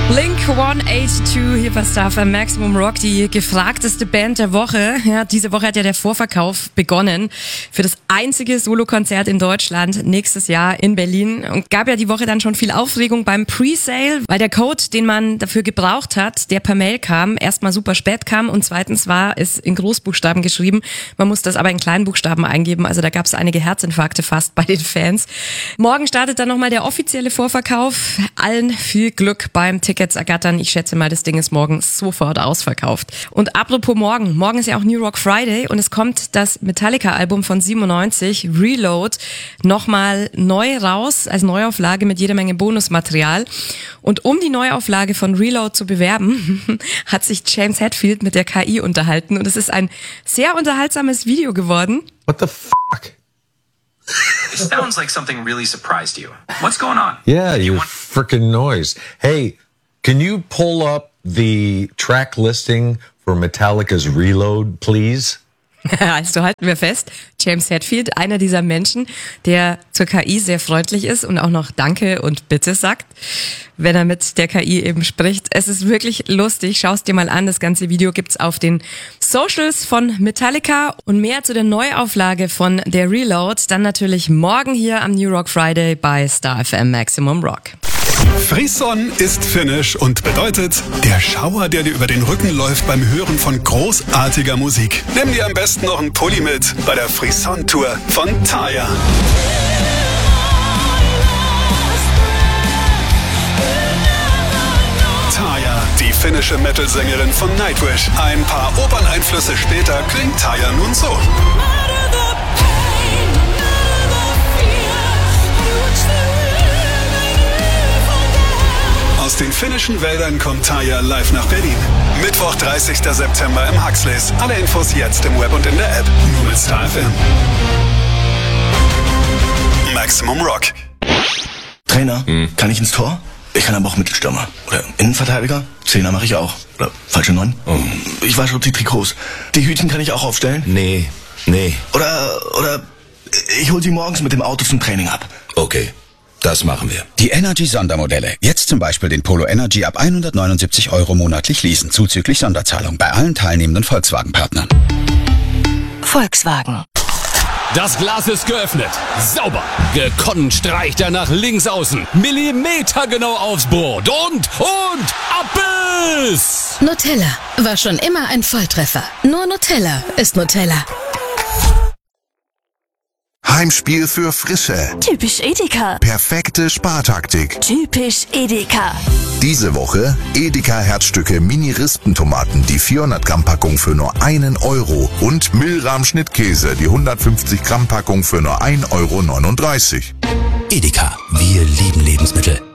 Blink-182 hier bei Star FM Maximum Rock, die gefragteste Band der Woche. Ja, diese Woche hat ja der Vorverkauf begonnen für das einzige Solokonzert in Deutschland nächstes Jahr in Berlin. Und gab ja die Woche dann schon viel Aufregung beim Presale, weil der Code, den man dafür gebraucht hat, der per Mail kam, erstmal super spät kam und zweitens war es in Großbuchstaben geschrieben. Man muss das aber in Kleinbuchstaben eingeben, also da gab es einige Herzinfarkte fast bei den Fans. Morgen startet dann nochmal der offizielle Vorverkauf. Allen viel Glück beim Tickets ergattern. Ich schätze mal, das Ding ist morgen sofort ausverkauft. Und apropos morgen ist ja auch New Rock Friday und es kommt das Metallica-Album von 97, Reload, nochmal neu raus, als Neuauflage mit jeder Menge Bonusmaterial. Und um die Neuauflage von Reload zu bewerben, hat sich James Hetfield mit der KI unterhalten und es ist ein sehr unterhaltsames Video geworden. What the fuck? It sounds like something really surprised you. What's going on? Yeah, you freaking noise. Hey, can you pull up the track listing for Metallica's Reload, please? Also halten wir fest, James Hetfield, einer dieser Menschen, der zur KI sehr freundlich ist und auch noch Danke und Bitte sagt, wenn er mit der KI eben spricht. Es ist wirklich lustig, schau es dir mal an. Das ganze Video gibt's auf den Socials von Metallica und mehr zu der Neuauflage von der Reload dann natürlich morgen hier am New Rock Friday bei Star FM Maximum Rock. Frisson ist finnisch und bedeutet der Schauer, der dir über den Rücken läuft beim Hören von großartiger Musik. Nimm dir am besten noch einen Pulli mit bei der Frisson-Tour von Tarja. Tarja, die finnische Metal-Sängerin von Nightwish. Ein paar Operneinflüsse später klingt Tarja nun so. Aus den finnischen Wäldern kommt Tarja live nach Berlin. Mittwoch, 30. September im Huxleys. Alle Infos jetzt im Web und in der App. Nur mit Star FM. Maximum Rock. Trainer, kann ich ins Tor? Ich kann aber auch Mittelstürmer. Oder Innenverteidiger? Zehner mache ich auch. Oder falsche 9? Ich wasche die Trikots. Die Hütchen kann ich auch aufstellen? Nee. Oder ich hol sie morgens mit dem Auto zum Training ab. Okay. Das machen wir. Die Energy-Sondermodelle. Jetzt zum Beispiel den Polo Energy ab 179 € monatlich leasen, zuzüglich Sonderzahlung bei allen teilnehmenden Volkswagen-Partnern. Volkswagen. Das Glas ist geöffnet. Sauber. Gekonnt streicht er nach links außen. Millimetergenau aufs Brot. Und ab es! Nutella war schon immer ein Volltreffer. Nur Nutella ist Nutella. Heimspiel für Frische. Typisch Edeka. Perfekte Spartaktik. Typisch Edeka. Diese Woche Edeka Herzstücke Mini-Rispentomaten, die 400 Gramm Packung für nur 1 Euro und Milram Schnittkäse, die 150 Gramm Packung für nur 1,39 €. Edeka. Wir lieben Lebensmittel.